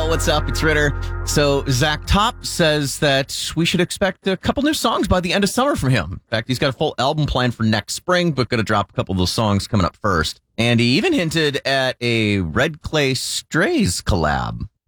what's up? It's Ritter. So Zach Top says that we should expect a couple new songs by the end of summer from him. In fact, he's got a full album planned for next spring, but going to drop a couple of those songs coming up first. And he even hinted at a Red Clay Strays collab.